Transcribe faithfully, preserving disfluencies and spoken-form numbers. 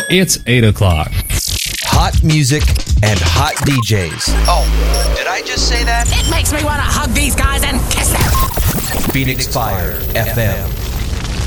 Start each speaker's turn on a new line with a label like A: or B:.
A: It's eight o'clock.
B: Hot music and hot D Js.
C: Oh, did I just say that?
D: It makes me want to hug these guys and kiss them.
B: Phoenix Fire F M.